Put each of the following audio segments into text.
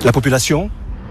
La population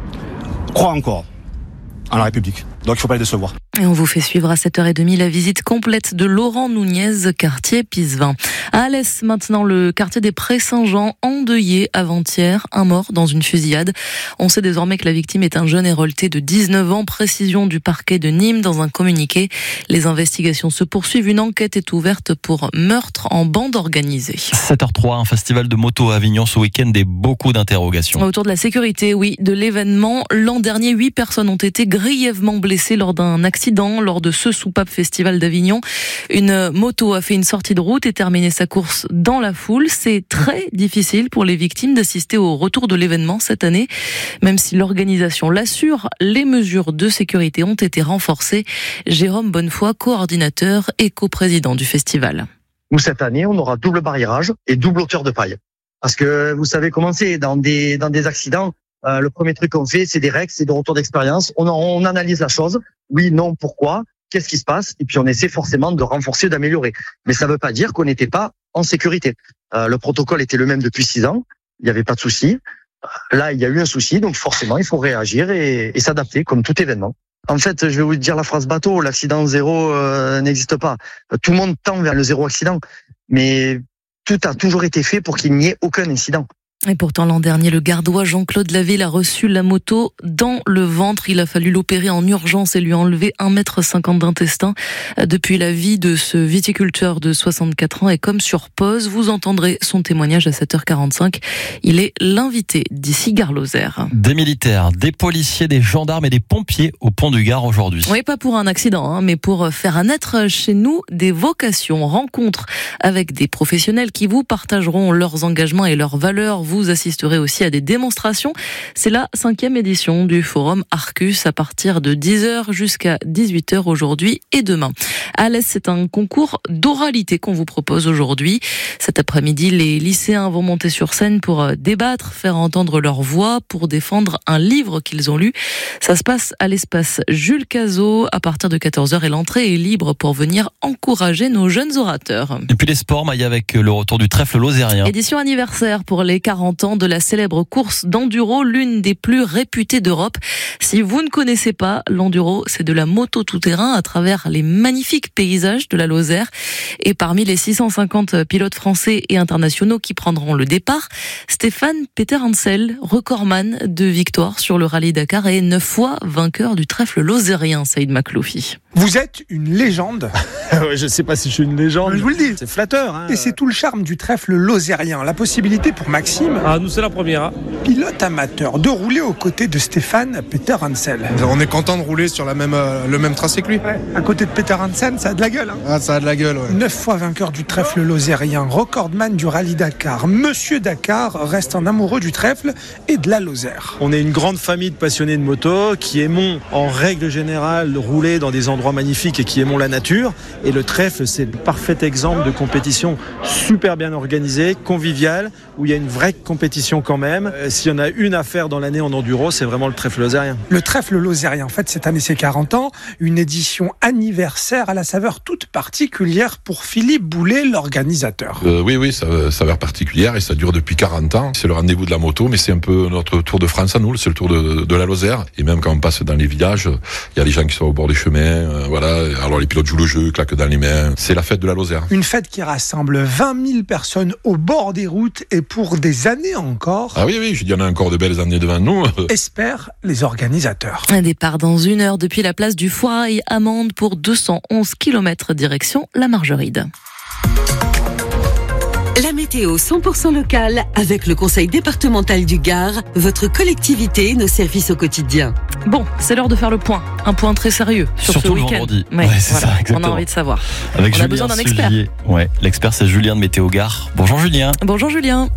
croit encore en la République. Donc il ne faut pas les décevoir. Et on vous fait suivre à 7h30 la visite complète de Laurent Nunez, quartier Pisevin. À Alès, maintenant, le quartier des Prés-Saint-Jean, endeuillé avant-hier, un mort dans une fusillade. On sait désormais que la victime est un jeune hérolté de 19 ans, précision du parquet de Nîmes dans un communiqué. Les investigations se poursuivent, une enquête est ouverte pour meurtre en bande organisée. 7h03, un festival de moto à Avignon ce week-end et beaucoup d'interrogations. Autour de la sécurité, oui, de l'événement. L'an dernier, 8 personnes ont été grièvement blessées lors d'un accident lors de ce soupape festival d'Avignon. Une moto a fait une sortie de route et terminé sa course dans la foule. C'est très difficile pour les victimes d'assister au retour de l'événement cette année. Même si l'organisation l'assure, les mesures de sécurité ont été renforcées. Jérôme Bonnefoy, coordinateur et coprésident du festival. Nous, cette année, on aura double barrage et double hauteur de paille. Parce que vous savez comment c'est dans des accidents. Le premier truc qu'on fait, c'est des règles, c'est des retours d'expérience. On analyse la chose. Oui, non, pourquoi, qu'est-ce qui se passe, et puis on essaie forcément de renforcer, d'améliorer. Mais ça ne veut pas dire qu'on n'était pas en sécurité. Le protocole était le même depuis 6 ans. Il n'y avait pas de souci. Là, il y a eu un souci, donc forcément, il faut réagir et s'adapter, comme tout événement. En fait, je vais vous dire la phrase bateau, l'accident zéro n'existe pas. Tout le monde tend vers le zéro accident, mais tout a toujours été fait pour qu'il n'y ait aucun incident. Et pourtant, l'an dernier, le gardois Jean-Claude Laville a reçu la moto dans le ventre. Il a fallu l'opérer en urgence et lui enlever 1,50 m d'intestin. Depuis, la vie de ce viticulteur de 64 ans est comme sur pause. Vous entendrez son témoignage à 7h45. Il est l'invité d'ici Gare-Lozère. Des militaires, des policiers, des gendarmes et des pompiers au pont du Gard aujourd'hui. Oui, pas pour un accident, mais pour faire naître chez nous des vocations. Rencontres avec des professionnels qui vous partageront leurs engagements et leurs valeurs. Vous assisterez aussi à des démonstrations. C'est la 5e édition du forum Arcus à partir de 10h jusqu'à 18h aujourd'hui et demain. À Alès, c'est un concours d'oralité qu'on vous propose aujourd'hui. Cet après-midi, les lycéens vont monter sur scène pour débattre, faire entendre leur voix, pour défendre un livre qu'ils ont lu. Ça se passe à l'espace Jules Cazot à partir de 14h et l'entrée est libre pour venir encourager nos jeunes orateurs. Et puis les sports, Maïa, avec le retour du trèfle lozérien. Édition anniversaire pour les 40 ans de la célèbre course d'enduro, l'une des plus réputées d'Europe. Si vous ne connaissez pas l'enduro, c'est de la moto tout-terrain à travers les magnifiques paysages de la Lozère. Et parmi les 650 pilotes français et internationaux qui prendront le départ, Stéphane Peter-Hansel, recordman de victoire sur le rallye Dakar et 9 fois vainqueur du trèfle lozérien, Saïd Makloufi. Vous êtes une légende. Ouais, je sais pas si je suis une légende. Je vous le dis. C'est flatteur. Hein. Et c'est tout le charme du trèfle lozérien. La possibilité pour Maxime, Nous c'est la première. pilote amateur, de rouler aux côtés de Stéphane Peter-Hansel. On est content de rouler sur le même tracé que lui. Ouais, à côté de Peter-Hansel, ça a de la gueule. Ah, ça a de la gueule, ouais. 9 fois vainqueur du trèfle lozérien, recordman du rallye Dakar. Monsieur Dakar reste un amoureux du trèfle et de la Lozère. On est une grande famille de passionnés de moto qui aimons en règle générale rouler dans des endroits magnifiques et qui aimons la nature. Et le trèfle, c'est le parfait exemple de compétition super bien organisée, conviviale, où il y a une vraie compétition quand même. S'il y en a une à faire dans l'année en enduro, c'est vraiment le trèfle lozérien. Le trèfle lozérien, en fait, cette année, c'est 40 ans. Une édition anniversaire à la saveur toute particulière pour Philippe Boulet, l'organisateur. Oui, saveur particulière et ça dure depuis 40 ans. C'est le rendez-vous de la moto, mais c'est un peu notre Tour de France à nous, c'est le Tour de la Lozère. Et même quand on passe dans les villages, il y a des gens qui sont au bord des chemins, voilà. Alors les pilotes jouent le jeu, claquent dans les mains. C'est la fête de la Lozère. Une fête qui rassemble 20 000 personnes au bord des routes et pour des années encore. Ah oui, je dis, il y en a encore de belles années devant nous. Espèrent les organisateurs. Un départ dans 1 heure depuis la place du Foirail à Mende pour 211 km direction la Margeride. La météo 100% locale avec le Conseil départemental du Gard, votre collectivité, nos services au quotidien. Bon, c'est l'heure de faire le point. Un point très sérieux sur surtout ce week-end. Le vendredi. Ouais, c'est voilà. ça, exactement. On a envie de savoir. Avec on Julien a besoin d'un expert. Sugier. Ouais, l'expert c'est Julien de Météo Gard. Bonjour Julien. Bonjour Julien.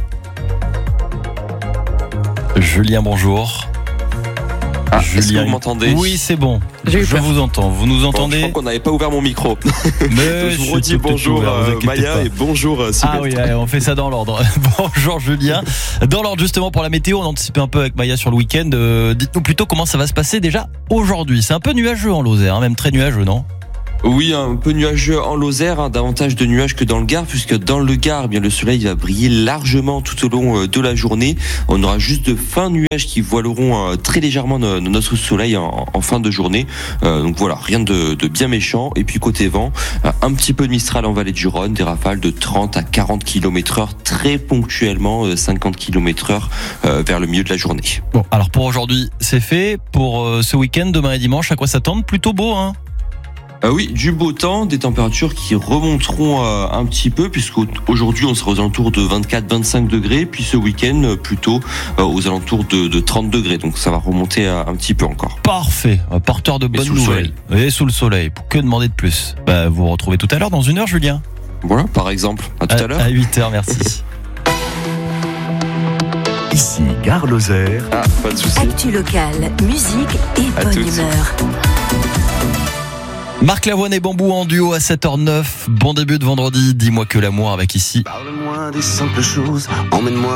Julien, bonjour. Julien, est-ce que vous m'entendez ? Oui, c'est bon. Je vous entends. Vous nous entendez ? Je crois qu'on n'avait pas ouvert mon micro. Mais je vous redis bonjour Maya et bonjour Sylvie. Ah oui, allez, on fait ça dans l'ordre. Bonjour Julien. Dans l'ordre justement pour la météo, on anticipe un peu avec Maya sur le week-end. Dites-nous plutôt comment ça va se passer déjà aujourd'hui. C'est un peu nuageux en Lozère, même très nuageux, non ? Oui, un peu nuageux en Lozère, davantage de nuages que dans le Gard, puisque dans le Gard, bien le soleil va briller largement tout au long de la journée. On aura juste de fins nuages qui voileront très légèrement notre soleil en fin de journée. Donc voilà, rien de bien méchant. Et puis côté vent, un petit peu de Mistral en vallée du Rhône, des rafales de 30 à 40 km/h, très ponctuellement 50 km/h vers le milieu de la journée. Bon, alors pour aujourd'hui, c'est fait. Pour ce week-end, demain et dimanche, à quoi s'attendre? Plutôt beau, hein? Oui, du beau temps, des températures qui remonteront un petit peu, puisqu'aujourd'hui on sera aux alentours de 24-25 degrés, puis ce week-end plutôt aux alentours de 30 degrés, donc ça va remonter un petit peu encore. Parfait, porteur de bonnes nouvelles. Et sous le soleil, que demander de plus? Vous vous retrouvez tout à l'heure dans 1 heure, Julien. Voilà, par exemple, à tout à l'heure. À 8h, merci. Ici, Gare Lozère. Pas de souci. Actu locale, musique et bonne humeur. Marc Lavoine et Bambou en duo à 7h09. Bon début de vendredi. Dis-moi que l'amour avec ici. Parle-moi des simples choses, emmène-moi